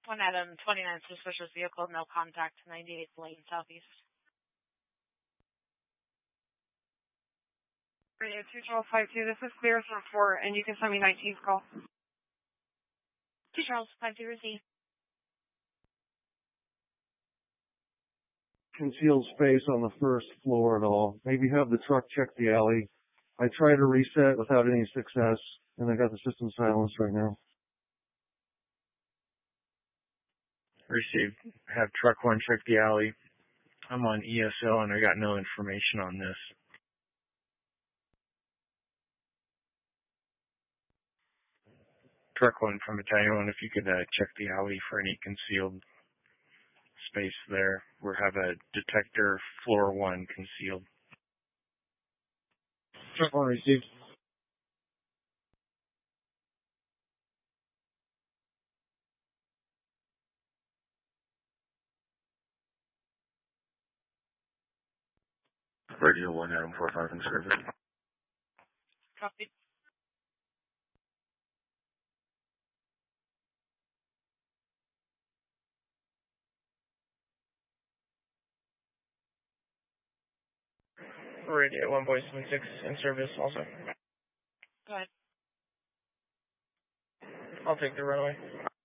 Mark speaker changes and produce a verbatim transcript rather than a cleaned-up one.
Speaker 1: One Adam, twenty-nine, suspicious vehicle, no contact, ninety-eighth Lane, Southeast.
Speaker 2: Radio two Charles five two, this is clear from four, and you can send me nineteenth call.
Speaker 1: two Charles five two, receive.
Speaker 3: Concealed space on the first floor at all. Maybe have the truck check the alley. I tried to reset without any success, and I got the system silenced right now.
Speaker 4: Received. Have truck one check the alley. I'm on E S L and I got no information on this. Truck one from Battalion one, if you could uh, check the alley for any concealed space there. We have a detector floor one concealed.
Speaker 3: Truck one received.
Speaker 5: Radio one Adam four five in service.
Speaker 1: Copy.
Speaker 2: Radio one Boy seven six in service also.
Speaker 1: Go ahead.
Speaker 2: I'll take the runway.